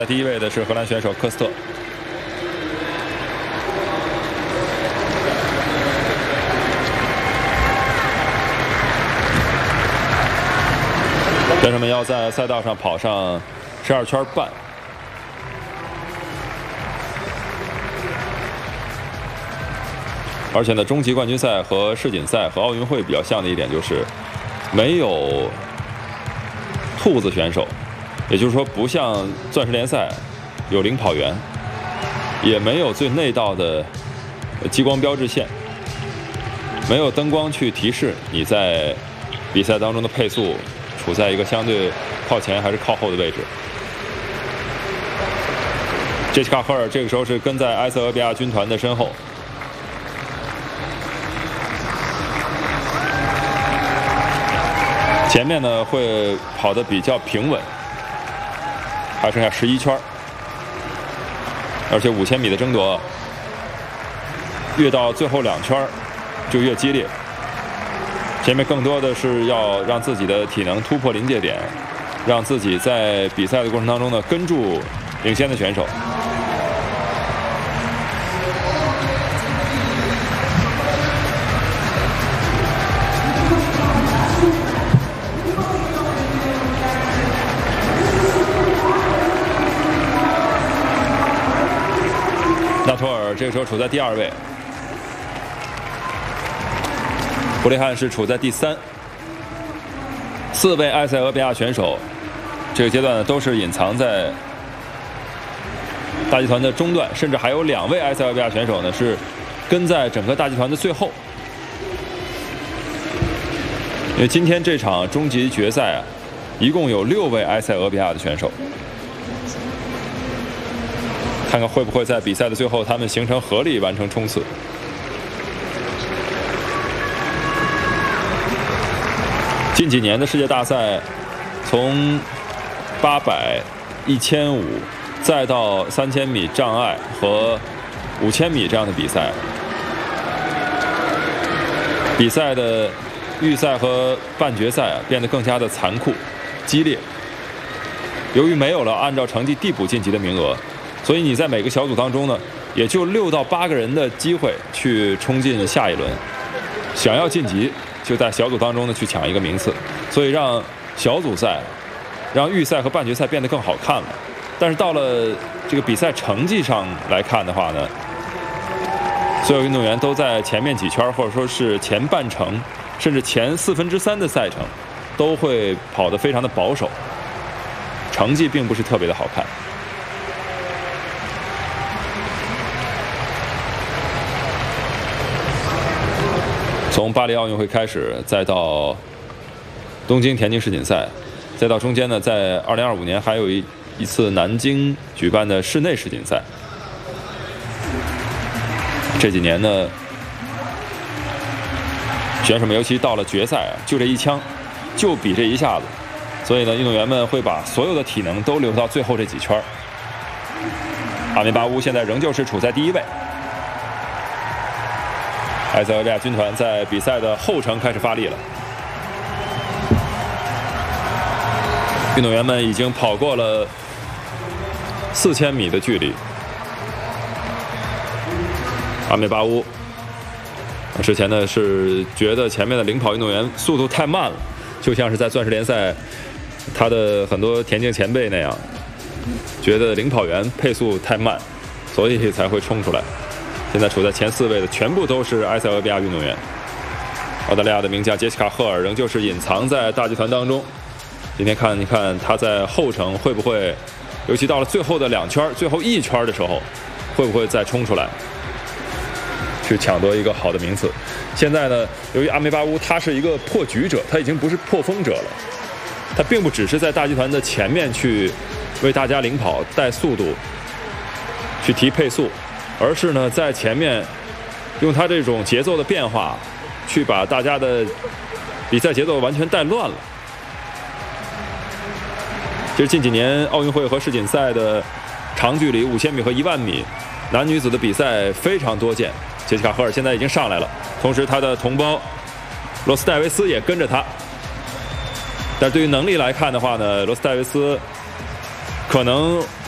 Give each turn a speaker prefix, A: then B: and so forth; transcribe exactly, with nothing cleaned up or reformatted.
A: 第一位的是荷兰选手科斯特。选手们要在赛道上跑上十二圈半。而且呢，终极冠军赛和世锦赛和奥运会比较像的一点就是，没有兔子选手。 也就是说，不像钻石联赛有领跑员，也没有最内道的激光标志线，没有灯光去提示你在比赛当中的配速处在一个相对靠前还是靠后的位置。杰西卡·赫尔这个时候是跟在埃塞俄比亚军团的身后。 前面呢会跑得比较平稳。 还剩下十一圈，而且五千米的争夺，越到最后两圈就越激烈。前面更多的是要让自己的体能突破临界点，让自己在比赛的过程当中呢跟住领先的选手。 纳托尔这个时候处在第二位，布雷汉是处在第三。四位埃塞俄比亚选手，这个阶段呢都是隐藏在大集团的中段，甚至还有两位埃塞俄比亚选手呢是跟在整个大集团的最后。因为今天这场终极决赛啊，一共有六位埃塞俄比亚的选手。 看看会不会在比赛的最后，他们形成合力完成冲刺。近几年的世界大赛，从八百、一千五，再到三千米障碍和五千米这样的比赛，比赛的预赛和半决赛啊变得更加的残酷、激烈。由于没有了按照成绩递补晋级的名额。 所以你在每个小组当中呢，也就六到八个人的机会去冲进下一轮。想要晋级，就在小组当中呢去抢一个名次。所以让小组赛、让预赛和半决赛变得更好看了。但是到了这个比赛成绩上来看的话呢，所有运动员都在前面几圈，或者说是前半程，甚至前四分之三的赛程，都会跑得非常的保守，成绩并不是特别的好看。 从巴黎奥运会开始，再到东京田径世锦赛，再到中间呢，在二零二五年还有一一次南京举办的室内世锦赛。这几年呢，选手们尤其到了决赛啊，就这一枪，就比这一下子，所以呢，运动员们会把所有的体能都留到最后这几圈。阿米巴乌现在仍旧是处在第一位。 埃塞俄比亚军团在比赛的后程开始发力了，运动员们已经跑过了四千米的距离。阿米巴乌之前呢是觉得前面的领跑运动员速度太慢了，就像是在钻石联赛他的很多田径前辈那样，觉得领跑员配速太慢，所以才会冲出来。 现在处在前四位的全部都是埃塞俄比亚运动员。澳大利亚的名将杰西卡·赫尔仍旧是隐藏在大集团当中。今天看一看他在后程会不会，尤其到了最后的两圈、最后一圈的时候，会不会再冲出来，去抢夺一个好的名次。现在呢，由于阿梅巴乌他是一个破局者，他已经不是破风者了。他并不只是在大集团的前面去为大家领跑、带速度、去提配速。 而是呢，在前面用他这种节奏的变化，去把大家的比赛节奏完全带乱了。其实近几年奥运会和世锦赛的长距离五千米和一万米男女子的比赛非常多见。杰西卡·赫尔现在已经上来了，同时他的同胞罗斯戴维斯也跟着他。但对于能力来看的话呢，罗斯戴维斯可能